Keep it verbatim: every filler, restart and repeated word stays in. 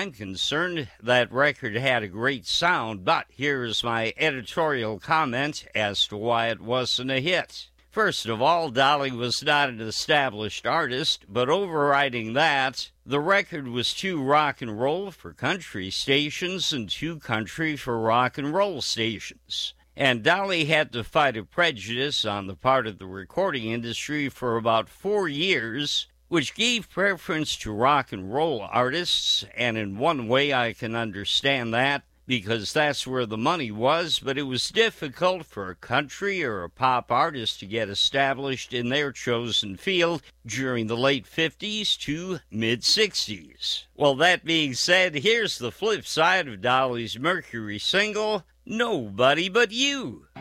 I'm concerned, that record had a great sound, but here's my editorial comment as to why it wasn't a hit. First of all, Dolly was not an established artist, but overriding that, the record was too rock and roll for country stations and too country for rock and roll stations. And Dolly had to fight a prejudice on the part of the recording industry for about four years, which gave preference to rock and roll artists, and in one way I can understand that, because that's where the money was, but it was difficult for a country or a pop artist to get established in their chosen field during the late fifties to mid-sixties. Well, that being said, here's the flip side of Dolly's Mercury single, Nobody But You.